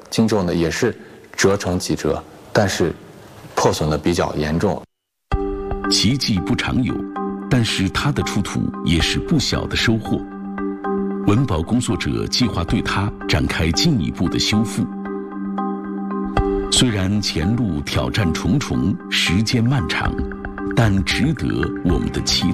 经轴呢也是折成几折，但是破损的比较严重。 奇迹不常有，但是它的出土也是不小的收获。文保工作者计划对它展开进一步的修复。虽然前路挑战重重，时间漫长，但值得我们的期待。